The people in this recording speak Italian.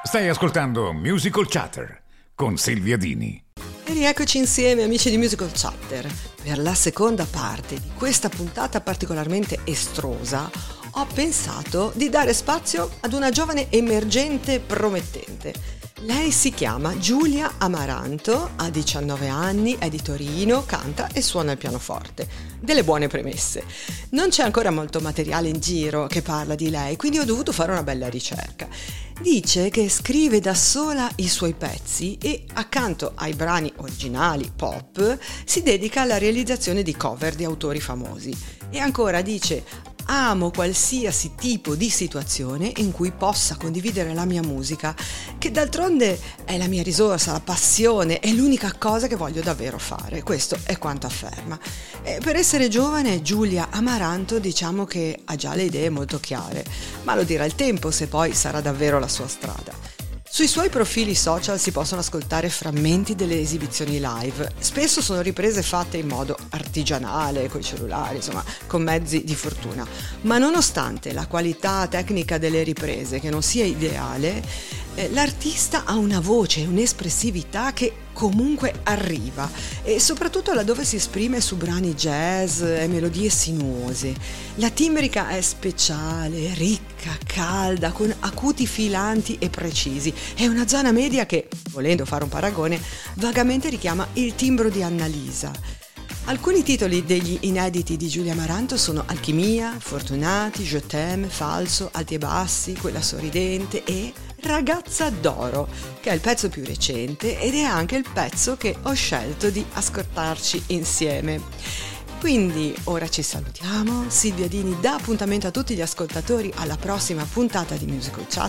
Stai ascoltando Musical Chatter con Silvia Dini. E rieccoci insieme, amici di Musical Chatter. Per la seconda parte di questa puntata particolarmente estrosa ho pensato di dare spazio ad una giovane emergente promettente. Lei si chiama Giulia Amaranto, ha 19 anni, è di Torino, canta e suona il pianoforte. Delle buone premesse. Non c'è ancora molto materiale in giro che parla di lei, quindi ho dovuto fare una bella ricerca. Dice che scrive da sola i suoi pezzi e accanto ai brani originali pop si dedica alla realizzazione di cover di autori famosi. E ancora dice: amo qualsiasi tipo di situazione in cui possa condividere la mia musica, che d'altronde è la mia risorsa, la passione, è l'unica cosa che voglio davvero fare. Questo è quanto afferma. E per essere giovane, Giulia Amaranto diciamo che ha già le idee molto chiare, ma lo dirà il tempo se poi sarà davvero la sua strada. Sui suoi profili social si possono ascoltare frammenti delle esibizioni live. Spesso sono riprese fatte in modo artigianale, coi cellulari, insomma, con mezzi di fortuna. Ma nonostante la qualità tecnica delle riprese, che non sia ideale, l'artista ha una voce, un'espressività che comunque arriva, e soprattutto laddove si esprime su brani jazz e melodie sinuose. La timbrica è speciale, ricca, calda, con acuti filanti e precisi. È una zona media che, volendo fare un paragone, vagamente richiama il timbro di Annalisa. Alcuni titoli degli inediti di Giulia Amaranto sono Alchimia, Fortunati, Je t'aime, Falso, Alti e Bassi, Quella sorridente e Ragazza d'oro, che è il pezzo più recente ed è anche il pezzo che ho scelto di ascoltarci insieme. Quindi ora ci salutiamo. Silvia Dini dà appuntamento a tutti gli ascoltatori alla prossima puntata di Musical Chat.